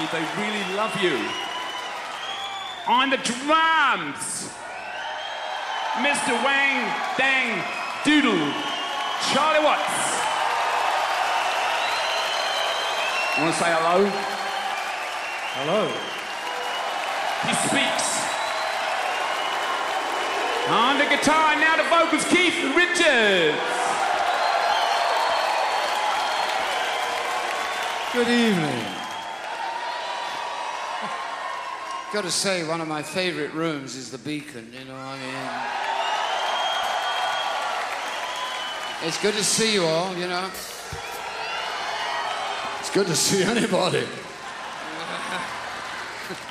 they really love you. On the drums, Mr. Wang Dang Doodle, Charlie Watts. Want to say hello? Hello. He speaks. On the guitar, now the vocals, Keith Richards. Good evening. Got to say, one of my favorite rooms is the Beacon, you know, I mean... It's good to see you all, you know. It's good to see anybody.